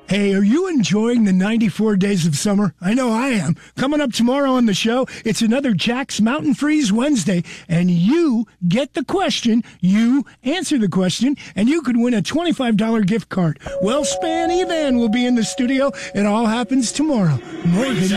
Hey, are you enjoying the 94 days of summer? I know I am. Coming up tomorrow on the show, it's another Jack's Mountain Freeze Wednesday, and you get the question, you answer the question, and you could win a $25 gift card. WellSpan Evan will be in the studio. It all happens tomorrow. Morgan